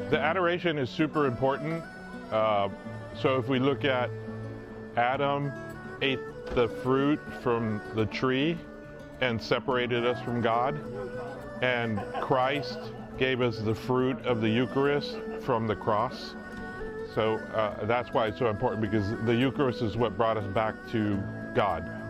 The adoration is super important. So if we look at Adam ate the fruit from the tree and separated us from God, and Christ gave us the fruit of the Eucharist from the cross. So that's why it's so important, because the Eucharist is what brought us back to God.